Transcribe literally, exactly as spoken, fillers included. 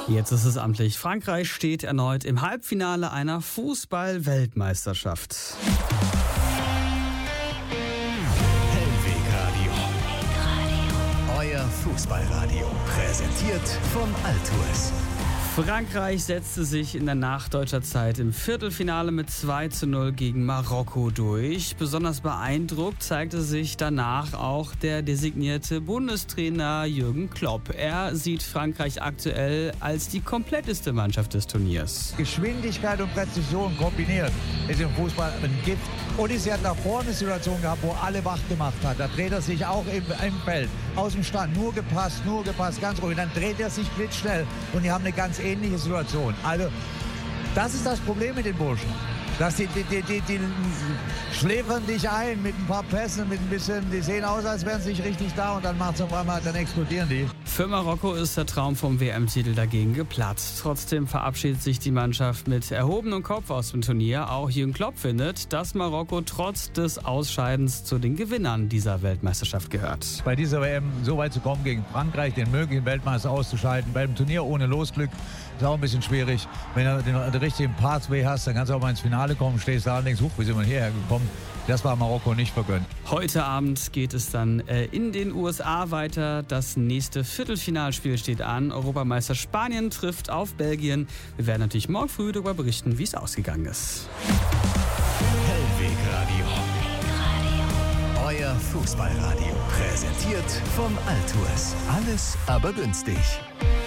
Jetzt ist es amtlich. Frankreich steht erneut im Halbfinale einer Fußball-Weltmeisterschaft. Hellwegradio. Euer Fußballradio. Präsentiert von Altours. Frankreich setzte sich in der nachdeutscher Zeit im Viertelfinale mit zwei zu null gegen Marokko durch. Besonders beeindruckt zeigte sich danach auch der designierte Bundestrainer Jürgen Klopp. Er sieht Frankreich aktuell als die kompletteste Mannschaft des Turniers. Geschwindigkeit und Präzision kombiniert ist im Fußball ein Gift. Und sie hat nach vorne eine Situation gehabt, wo alle wach gemacht hat. Da dreht er sich auch im, im Feld, aus dem Stand, nur gepasst, nur gepasst, ganz ruhig. Dann dreht er sich blitzschnell und die haben eine ganz ähnliche Situation. Also, das ist das Problem mit den Burschen. Dass die, die, die, die, die schläfern dich ein mit ein paar Pässen, mit ein bisschen, die sehen aus, als wären sie nicht richtig da und dann macht's auf einmal, dann explodieren die. Für Marokko ist der Traum vom W M-Titel dagegen geplatzt. Trotzdem verabschiedet sich die Mannschaft mit erhobenem Kopf aus dem Turnier. Auch Jürgen Klopp findet, dass Marokko trotz des Ausscheidens zu den Gewinnern dieser Weltmeisterschaft gehört. Bei dieser W M so weit zu kommen gegen Frankreich, den möglichen Weltmeister auszuschalten, beim Turnier ohne Losglück, ist auch ein bisschen schwierig. Wenn du den, den richtigen Pathway hast, dann kannst du auch mal ins Finale kommen, stehst da und denkst, huch, wie sind wir hierher gekommen? Das war Marokko nicht vergönnt. Heute Abend geht es dann äh, in den U S A weiter. Das nächste Viertelfinalspiel steht an. Europameister Spanien trifft auf Belgien. Wir werden natürlich morgen früh darüber berichten, wie es ausgegangen ist. Hellwegradio. Euer Fußballradio. Präsentiert von Altours. Alles aber günstig.